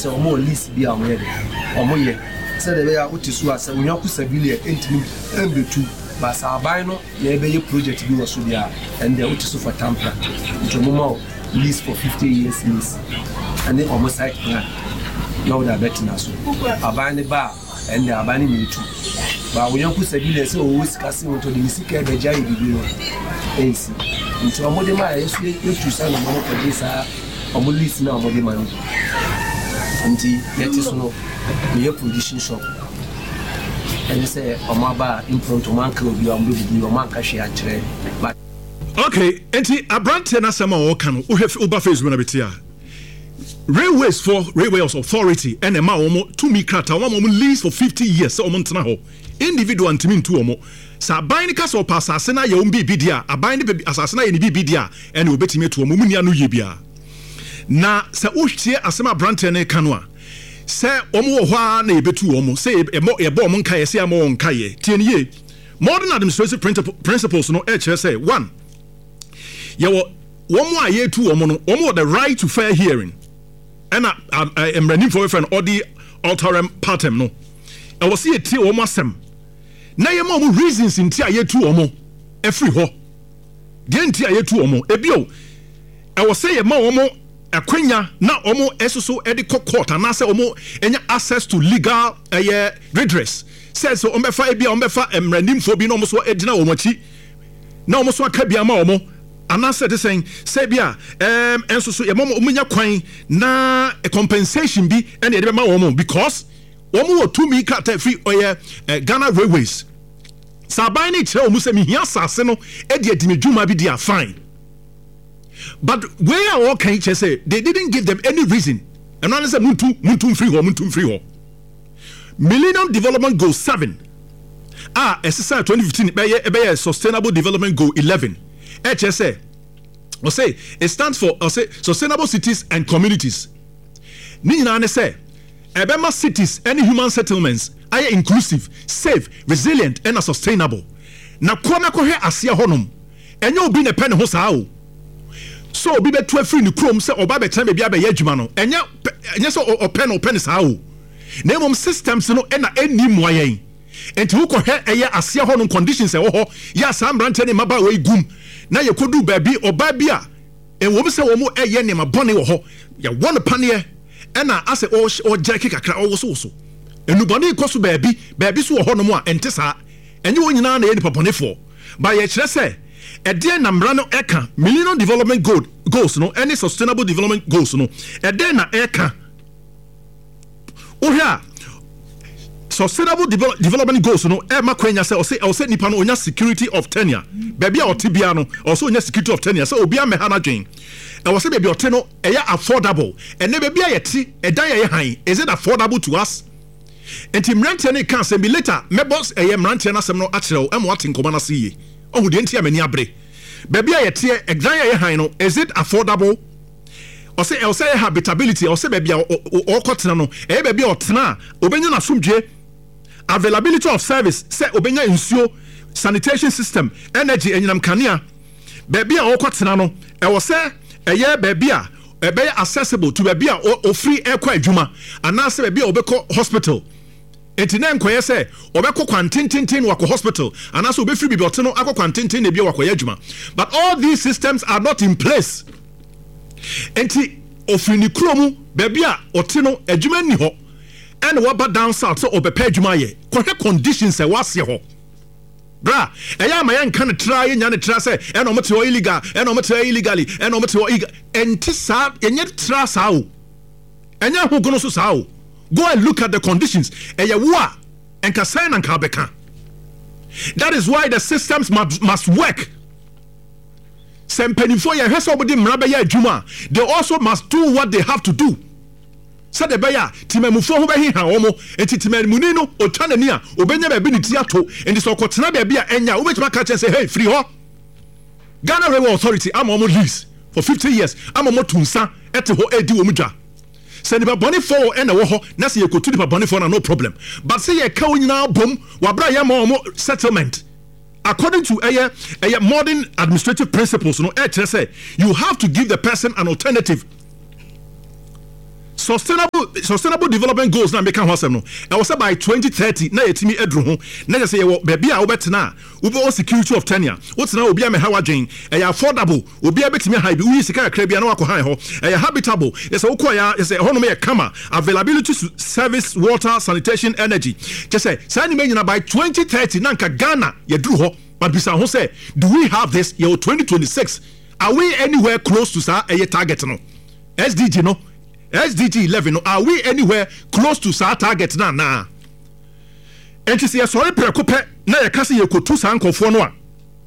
So more least be on or more yet. Said they are what is was a Nyaku Sabilia intimate MB2, but Albino, maybe a project be was there, and they want to for Tampa. To more lease for 50 years lease. And then almost like plan. Now they're betting us. Albino bar and the Albino me too. But when Nyaku Sabilia so always casting into the Missika, the Jai video. AC. Into a modema, you to sell a money for this, or more lease now, more money. Until that is no mere production shop. And say, Omaba in front of Uncle, you are moving your market share. But okay, Auntie, a brand tenor summer or can who have Uber face when I be here. Railways for Railways Authority and a Maomo to me crata, one moment lease for 50 years or Montanaho. Individual and Timin to Omo. Sa buying castle pass Asana Yom Bidia, a buying Asasana in Bidia, and will bet me to a Mumunia Nuyibia. Na sa uhtie asema brante ne kanwa se omo hwa na ebetu omo se ebo omo nkaye se amo nkaye tienye modern administrative principles no say 1 ye womo ayetu omo no omo the right to fair hearing and am running for an odi alterem partem no e wo se eti omo asem na ye ma omo reasons nti ayetu omo every ho de nti ayetu omo ebio e wo se ye ma omo akwenya na omo esoso ediko court anase omo enya access to legal redress says so ombefa ebia ombefa emranimfo bi no omo so edina omo chi na omo so aka bia ma omo anase de saying say bia ensoso ye omo nya kwan na a compensation bi ene de ma omo because omo wo to me cut free Ghana Railways sabai ni kire omo se mi hia sase no edi adimedwuma bi dia fine. But where all can you say they didn't give them any reason. And I said muntu free ho. Millennium Development Goal 7. SSI 2015 be Sustainable Development Goal 11. HSA. Or say it stands for Sustainable Cities and Communities. Ni na say ebema cities any human settlements are inclusive, safe, resilient and sustainable. Na kwa ko he asia honom. Enye obi ne pen ho saa. So obi betu afiri ni krom se oba betan be bia be adwuma no enye so open saa o na mom systems no na eni moyen enti wo kohwe eye asia ho no conditions e wo ho ya sam brante ne maba we gum na ye kodu ba bi oba bi a wo se wo mo eye ne mabone wo ho ya won pane na ase o jeki kakra o so enubone ikoso ba bi so wo ho no mo a ente saa enye wo nyina na ye ni paponefo ba ye kire se eden na mra no eka Millennium Development Goals no any Sustainable Development Goals no eden na eka ohia Sustainable Development Goals no e makwenya se o se nipa no onya security of tenure bebia otibia no also onya security of tenure se obi ameha na dwen e wo se bebia ote no e ya affordable ene bebia yeti edan ye han is it affordable to us enti mrantie ne kan se bi later mebos eye mrantie na sem no akere o emo atenkoma na se oh, the entire many abre. Baby, I tear exile hino. Is it affordable? Or say habitability, or say baby or cotton, baby or tna, obenya sumje, availability of service, say obenya insure, sanitation system, energy and kania. Baby or cotton, I was say a year baby accessible to baby or free air quiet juma, and now say baby obeko hospital. Etinem koye se obeko kwantintin wako hospital and also be free bibote no akọ kwantintin na bi wako adwuma but all these systems are not in place enti ofini kromu baby a ote no adwuma ni ho and waba down south so obepa adwuma ye kohe conditions e wase ho bra eya ma yan kan try nya ne tra se e no mete illegal e no mete illegally e no mete enti sa enye tra sa o enya ho gono so sa o. Go and look at the conditions. That is why the systems must work. They also must do what they have to do. So the buyer, Timemufo Homo, and Timemunino, or Tanania, Obenya Benitiato, and the Sokotana Bia Enya, which my catcher say, hey, free ho. Ghana Railway Authority, I'm almost lease for 50 years. I'm a motunsa at the Edu Omuja. Send the bonny for and a woho, Nasi you could to the bonny for no problem. But say a cow now boom, Wabraya more settlement. According to a modern administrative principles, no HSA, you have to give the person an alternative. sustainable development goals na meka ho asem no e was by 2030 na yetimi edru ho na je say ye be bia wo betena wo be security of tenure wo tena obi am ha wadwen e affordable obi abetimi ha bi wi sika akra bia na wako han ho e habitable yes wo ko ya yes ho no me kama availability to service water sanitation energy je say say ni menyina by 2030 na nka Ghana ye dru ho but bisa ho say do we have this year 2026 are we anywhere close to sa a target no SDG no SDG 11 no are we anywhere close to sa target na enti se sorry prekope na ye kase ye kotu sa nkofo no a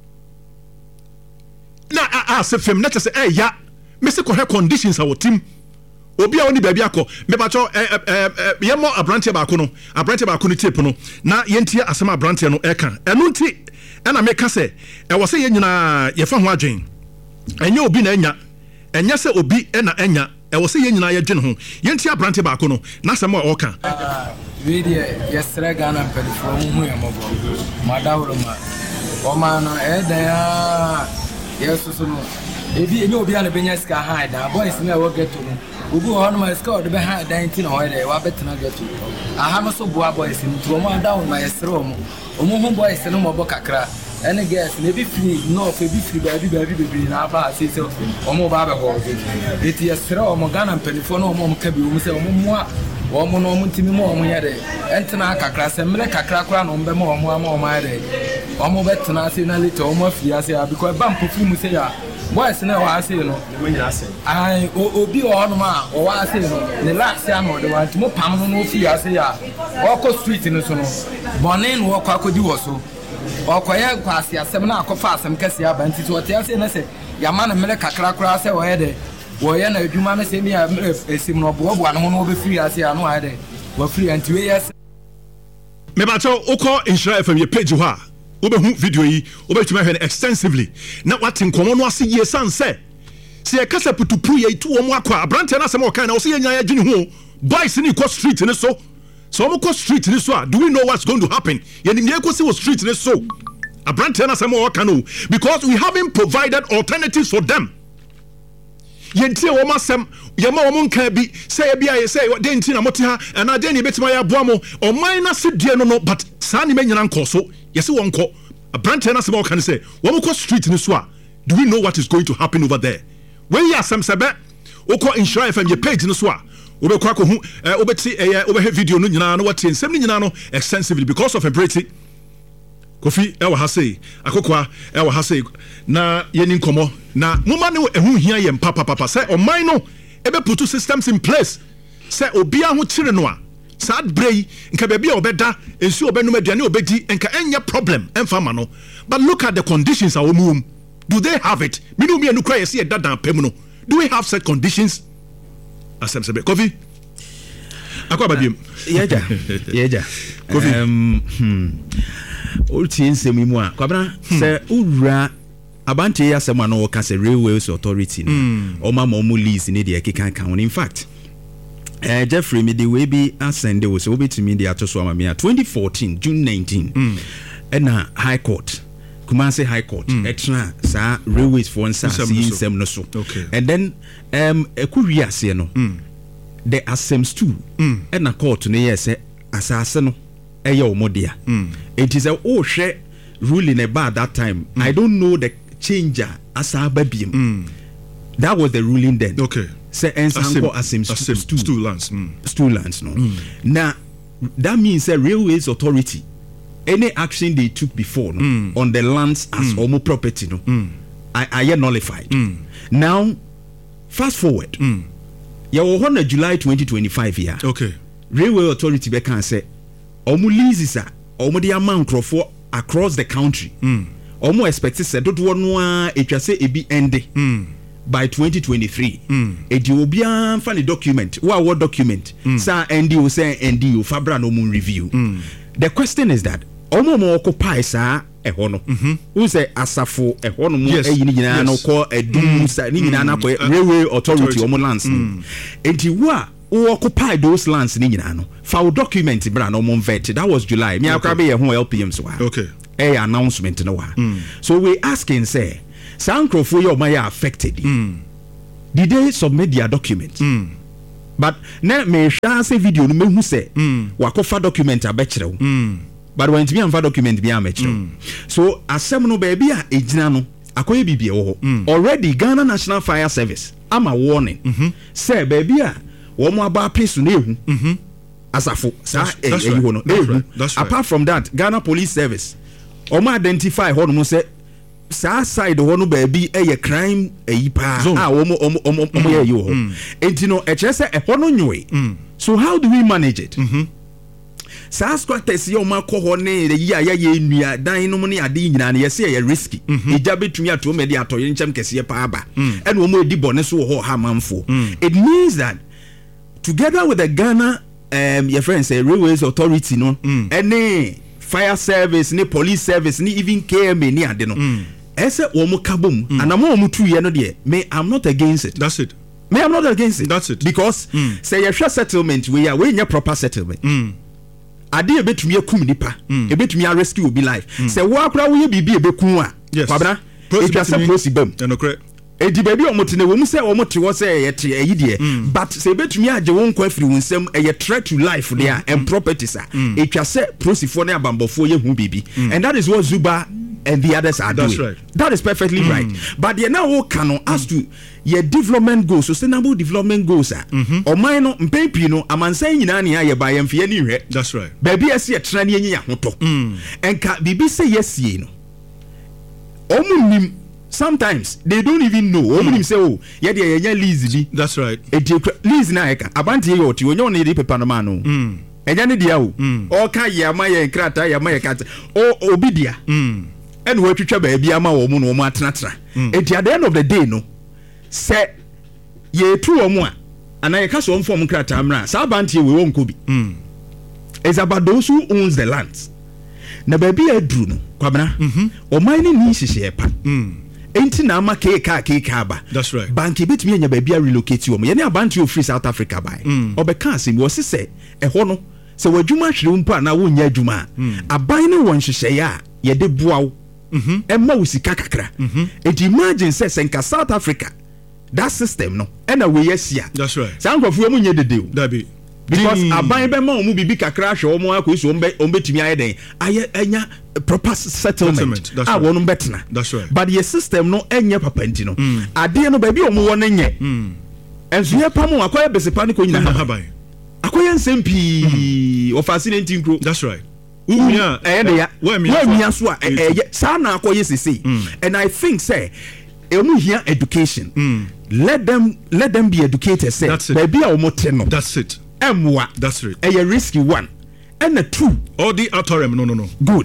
na se fem na se ya me se ko he conditions a wotim obi a woni baabi akọ me ba cho ye mo abrante ba ko no ni tape no na ye ntie asema abrante no eka eno nti na me kase e wo se ye nyina ye fa ho adwen enye obi na enya enya se obi na enya e wo se ye nyina ye dwen ho ye ntie abrante ba ko no na asema o ka we dey yesra Ghana pelifo hu ya mobo madawro ma o ma no da ya yesusu no ebi enye obi ana benya ska hide da boys na wo get to no ugu ho no ma ska o de be hide dan ti na ho dey wa betena get to aha no so boa boys nti o ma down ma yesra o mo ho boys no mo bo kakra ene guys na be free no fe be free baby na ba say so o mo ba be ho eti yesra o mo Ghana pelifo no mo ka bi o mo se o mo moa wo mo no mo ntimi mo mo ye de entena kakra se mle kakra kora no mbe mo mo ama de o mo betena se na lete o mo afia se because ba mpofu mu se ya boys na wa ase no ai obi o no ma o wa ase no ne last ya no de wa ntimo pam no no fi ase ya o ko street no so no bonin wo kwa kodi wo so o ko ye kwa ase asem na akofa asem kase ya ba nti so te ase na se ya ma na mle kakra kora se wo ye de wo ye na adwuma na se mi esim no bo no no be free ase ya no ha de wo free anti we yes me ba cho uko insure FM ye page ho a wo be hu video yi wo be tuma hwe extensively na what nkomo no ase ye san se e kasa putupu ye tu wo mo akwa abrante na asem o kan na wo se ye nya ya dwene ho boys ni ko street ni so mo ko street ni so do we know what's going to happen ye ni ko se wo street ni so abrante na asem o kan no because we haven't provided alternatives for them yentie wo masem ye ma wo nka bi say bia ye say de nti na mote ha na de ni betima ya boa mo o man na se die no but sa ni menyina nko so ye se won ko abrante na se mo kan say wo ko street ni so do we know what is going to happen over there when you asem sebe wo ko insure FM ye page ni so wo be kwa ko hu wo be ti wo be video no nyina no what ensem ni nyina no extensively because of ability Kofi ewa hase akokwa ewa hase na yeni nkomo na muma ne ehu hia ye papa say oman no ebe put systems in place say obi aho kire no a sad brei nka bebia obeda ensu obenum aduane obedi nka enye problem emfa ma no but look at the conditions a omum do they have it minum ye nukra ye se dadan pem no do we have set conditions asem sebe Kofi akwa badiem yeja Kofi ulti nsemi mu a kwabra se ura abante ya sema no ka se railways authority o ma mo lease ni de keka kan in fact Jeffrey me the way be ascend we so betimi de atoso ama me 2014 June 19 na high court Kumasi high court extra sa railways for nsa nsem no so and then ekuwi ase no the assems too na court no yes asase no eye omodia it is a hwe ruling about that time I don't know the changer asaba biem that was the ruling then say ensanko asem stool lands no now that means a railways authority any action they took before on the lands as omo property no I nullified now fast forward you on July 2025 here railway authority be can say omo leases a omo de amount crofo across the country omo expect say dodo no a etwa say ebi end by 2023 edi obi an fa the document what document say end you say end you fabra no moon review the question is that omo mo occupy sa eho no who say asafo eho no mo eyi ni nyina no ko edum sa ni nyina na ko railway authority omo lands enti who occupy those lands ni nyina no for document bra no mo vet that was July me akwa be ye ho LPM so announcement no wa so we asking say sankrofo ye o ma affected did they submit their document but na me hwa say video no mehu say wakofa document abekyerew but when me amfa document bi amekyerew so asem no ba bia ejina no akoye bibie wo already Ghana National Fire Service ama warning say ba bia wo mo aba peso na ehu asafo sa ehu no ehu apart from that Ghana Police Service o ma identify ho no say sa side ho no ba bi crime pa o mo ye yo ho enti no e kire say e ho no nyoe so how do we manage it sa squatters yo makọ ho ne yi aya ye nua dan no mu ne ade nyina ne yese ye risky ija betumi ato me de atoye nchem kese pa aba ene o mo edi bone so ho ha manfo it means that together with the Ghana your friends say Railways Authority no any fire service ni police service ni even KMA ni ade no ese o mo kabom anamo o mo tuye no de me I'm not against it. That's it. Me I'm not against it. That's it. Because say your settlement we nya proper settlement ade ebetumi akum nipa ebetumi a rescue obi life say wo akura wo ye bibi ebekun a kwabra etwa se prosi bam edi baby omotene wo mu se omote wo se yete ayide but say ebetumi age wo nkwa afiri wunsam eye threat to life there and properties a etwa se prosifo na abambofo ye hu bibi and that is what Zuba and the others are doing. Right. That is perfectly right. But they now can as to your development goals, sustainable development goals. Or mine no mpepi no amansan nyina ne aye ba yemfe ani hwe. That's right. Baby ase ye trane ye nya hoto. Enka bibi say yes ye no. Omunim sometimes they don't even know. Omunim say oh ye de ye nya lease bi. That's right. Lease na eka abante ye oti onyo ne de paper no ma no. Enya ne dia o. O ka ye ama ye krata ye ama ye kata. O obi dia. And we twitwa ba bia ma wo mu no mo atenatra at the end of the day no say ye tu wo mu a ana ye ka so mfom krata mra sa bantie we won ko bi it's about those who owns the lands na ba bia adru no kwabena o man ni hihye pa enti na ama keka aba. That's right. Banki betumi anya ba bia relocate wo mu ye ne abanti of free South Africa by obeka asem wo se ho no se wadwuma hwere mpa na wo nya adwuma aban ne won hihye ya ye de boawo Emma usika kakra. It imagine says enka South Africa that system no and we yes ya. That's right. Sankrofo mu nye de deal. Dabi. Because aban be ma omu bibi kakra hwe omu akoso ombetumi ayeden aye enya proper settlement. Ah wonu betna. That's right. But your system no enye papa nti no. Ade no ba bi omu wonu nye. Enso ye pamu akoye besepa ne ko nyina haban. Akoye nsempi o fascinating group. That's right. And I think say here education. Let them be educated. Say that's it. That's it. That's it. A risky one. And the two. All the authorem no. Good.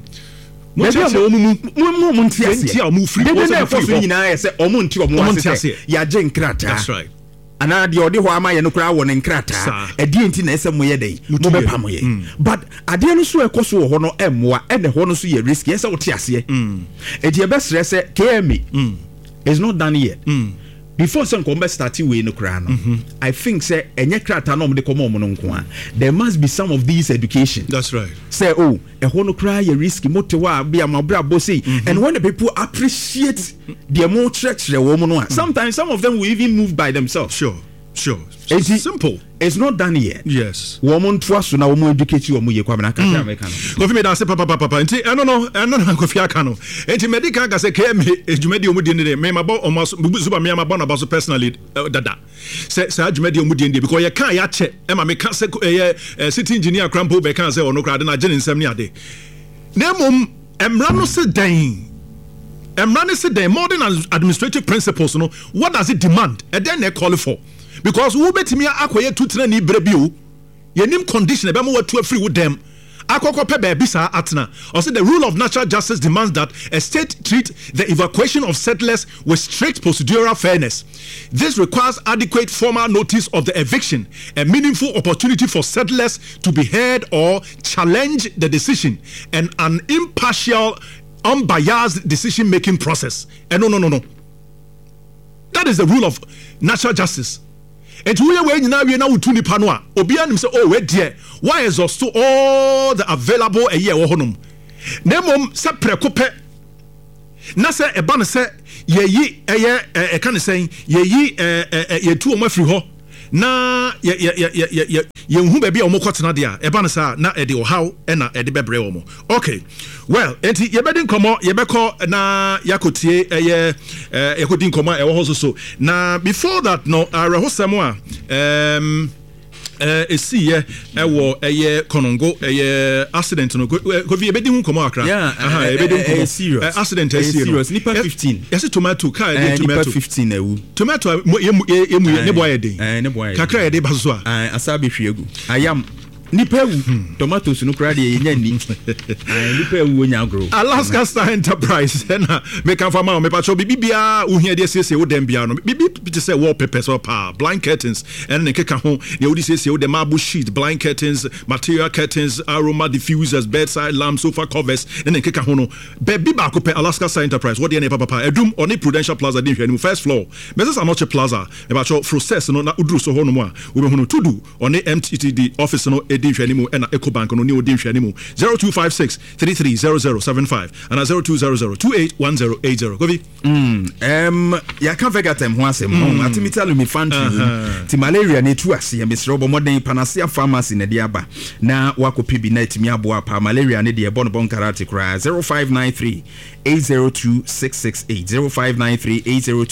That's right. Ana de odi ho ama ye no kra wo ne nkrata edi enti na esem ye dey mo be pam ye but ade no so ekoso wo ho no emmoa e de ho no so ye risk ye se wo te ase edi e be sere se KMA is not done yet before some come start we no kra no I think say enye krata no mo de komo mo no nko a there must be some of these education. That's right. Say oh e ho no kra ye risk motewa bia mabra bossy and when the people appreciate the more church sometimes some of them will even move by themselves. Sure. It's simple. It's not done yet. Yes. Woman trust na woman educate you omuye kwa na kata American. Kofi me da se papa nti eno no Kofi aka no. Enti medical ga se KM ejumedi omudi ne me mabo omaso bubuzuba me mabo na baso personally dada. Se ejumedi omudi ne because ye kan ya che e ma me kan se city engineer Krampo be kan se ono kra de na gene nsem ne ade. Na mom emra no se dan modern administrative principles no what does it demand and then they call for because who betimi akoye tutena ni brebio yenim condition e be mo watu free with them akokope be bisa atna or say the rule of natural justice demands that a state treat the evacuation of settlers with strict procedural fairness. This requires adequate formal notice of the eviction, a meaningful opportunity for settlers to be heard or challenge the decision, and an impartial unbiased decision-making process. And no. That is the rule of natural justice. And we are waiting now. We are now to the panua. Obianim say, "Oh, wait there. Why exhaust all the available a year or honum? Nemom se prekope. Na se eba ne se ye can say ye two o free ho. na yɛnhu baabi a ɔmokɔtena deɛ a ɛba no saa na ɛde ɔhaw ɛna ɛde bɛbrɛ wɔ mo. Okay, well enti yɛbɛdi nkɔmmɔ yɛbɛkɔ na yɛakɔtie yɛkɔdi nkɔmmɔ a ɛwɔ hɔ so na before that no awerɛhosɛm a ɛsiiɛ ɛwɔ ɛyɛ Konongo ɛyɛ accident no kofi yɛbɛdi ho nkɔmmɔ akra yɛbɛdi nkɔmmɔ accident ɛsiiɛ no nipa 15 yɛse tomato car yɛde tomato 15 ɛwu tomato yɛmu ne boa yɛ den kakra yɛde ba so a asa bɛhwie agu ayam nipa ewu tomatoes no kura de yenya ni nipa ewu onya agro Alaska Star Enterprise na make am farmer me pacho bibia uhia de siesie wo dem bia no bibi te say wallpapers or pa blind curtains and ne keka ho de wo siesie wo dem marble sheet blind curtains material curtains aroma diffusers bedside lamps sofa covers and ne keka ho no baby ba ko pe Alaska Star Enterprise what dey na papa edum on Prudential Plaza dey hwani first floor Mrs. Anoche Plaza me pacho process no na udru so ho no mu a wo be hu no tudu on MTTD office no Dinhwanimu and Ecobank no new Dinhwanimu 0256 330075 and 0200 281080. Govi. Ya kan vega tem ho asem ho atimita lumi fantry ti malaria ne tu ase ya mesro bo modern panacea pharmacy na dia ba na wakopi bi na timi aboa pa malaria ne de bon karate kra 0593 802668 0593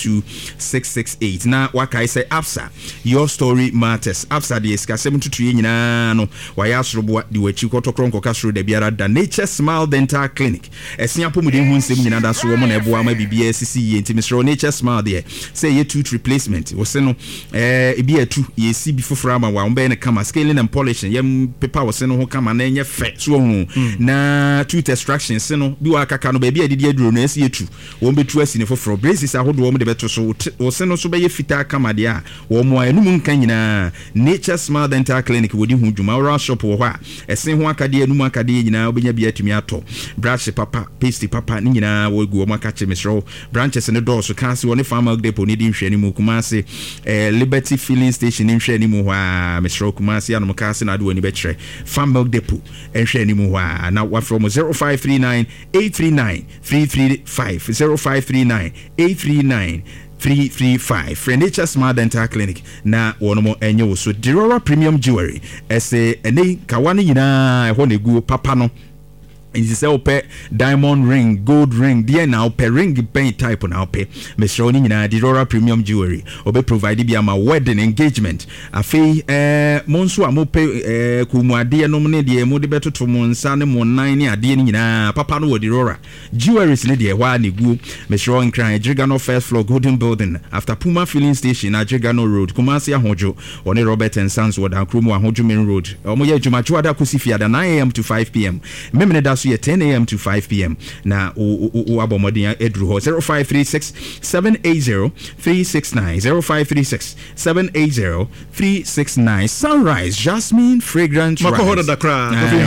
802668 na wakai say Absa your story matters Absa de skasem tutu nyina no waya asrobo de wachi kotokronko kasro de biara da Nature Smile Dental Clinic esia pomuden hu nsem nyina da so wo na eboa ma bibia sisi ye ntimisro Nature Smile de say ye tooth replacement wo se no ebi atu ye si bi foforo ama wa mbe ne kama scaling and polishing ye paper wo se no ho kama na enye fe so hu na tooth extraction se no bi wa kaka no ba bi adidi aduro no esi etu wo betu asi ne foforo braces ahodo wo de beto so wo se no so be ye fita kama de a wo mo anu mu nkan nyina Nature Smile Dental Clinic wodi hu dwuma oral shop wo ha esen ho akade anu akade nyina obenya bi atumi ato brush papa paste papa ni nyina wo gu wo maka chemisro branches ne doors kan se woni farmer depot ni di hwani mu kuma se Liberty filling station ni hwani mu ha misro kuma se anom ka se na do ni be kire farmer depot en hwani mu ha na wa from 0539 839 335 0539 839 335 Furniture Smart Dental Clinic na wonomo enye wo so Dirora Premium Jewelry ese ene kawane nyina ehwo na egu papa no Inzi se ope diamond ring, gold ring, dia na ope ring pen type na ope. Mesro ni nyina Dirora Premium Jewelry. Obe provide bi ama wedding engagement. Afei monso amope kumu ade no ne de mo de betoto mo nsa ne mo nan ne ade ni nyina papa no wo Dirora. Jewelries ne de wa ne gu. Mesro nkran Jigano first floor Golden Building after Puma filling station na Jigano Road. Kumasi Ahojo one Robert and Sons wo dan kromo Ahojo Main Road. Omo ye dwumacho ada kosifia da 9 am to 5 pm. Memene da 10 a.m. to 5 p.m. na abomodin edru ho 0536 780 369 0536 780 369 Sunrise Jasmine Fragrant Rice makohoda dakra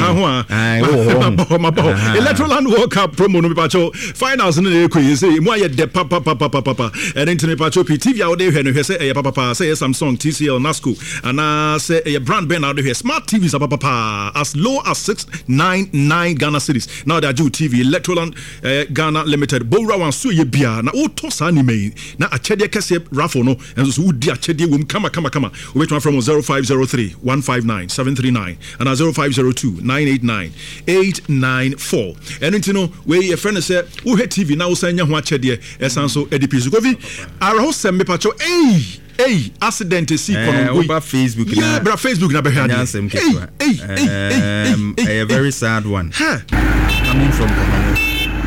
Electroland World Cup promo no pacho finals no ekwe say mo aye de papa and internet pacho TV out there hwe no hwe say e papa say Samsung TCL Nasco and say e brand ben out there smart TVs papa as low as 699 Ghana cedis. Now they are Jew TV Electroland Ghana Limited Bora wan so ye bia na o to sa ni me na achede kese raffle no and so udi achede wom kama we betwa from 0503 159 739 and 0502 989 894 and intino we your friend say wo he TV na wo sanya ho achede esan so edipisu govi ara ho sem me pacho accident see Konongo over Facebook na bra Facebook na be a very sad one coming from Konongo